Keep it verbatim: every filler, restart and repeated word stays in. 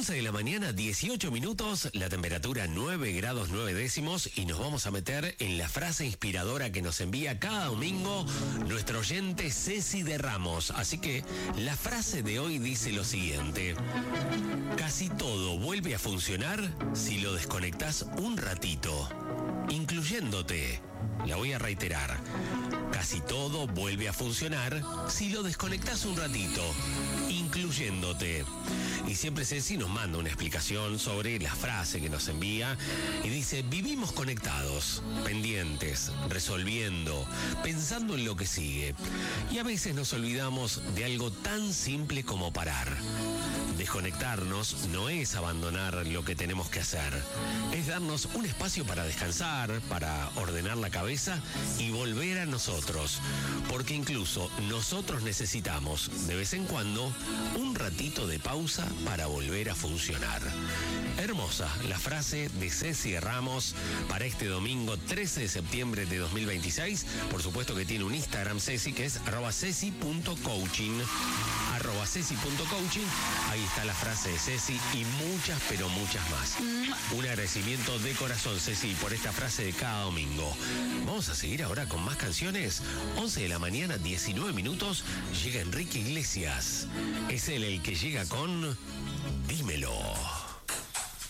once de la mañana, dieciocho minutos, la temperatura nueve grados nueve décimos y nos vamos a meter en la frase inspiradora que nos envía cada domingo nuestro oyente Ceci de Ramos. Así que la frase de hoy dice lo siguiente: casi todo vuelve a funcionar si lo desconectás un ratito, incluyéndote. La voy a reiterar. Casi todo vuelve a funcionar si lo desconectás un ratito, incluyéndote. Y siempre Ceci nos manda una explicación sobre la frase que nos envía y dice: vivimos conectados, pendientes, resolviendo, pensando en lo que sigue. Y a veces nos olvidamos de algo tan simple como parar. Desconectarnos no es abandonar lo que tenemos que hacer, es darnos un espacio para descansar, para ordenar la cabeza y volver a nosotros, porque incluso nosotros necesitamos de vez en cuando un ratito de pausa para volver a funcionar. Hermosa la frase de Ceci Ramos para este domingo trece de septiembre de dos mil veintiséis. Por supuesto que tiene un Instagram Ceci que es arroba ceci punto coaching, arroba ceci punto coaching. Ahí está la frase de Ceci y muchas, pero muchas más. Un agradecimiento de corazón, Ceci, por esta frase de cada domingo. Vamos a seguir ahora con más canciones. once de la mañana, diecinueve minutos, llega Enrique Iglesias. Es él el que llega con Dímelo.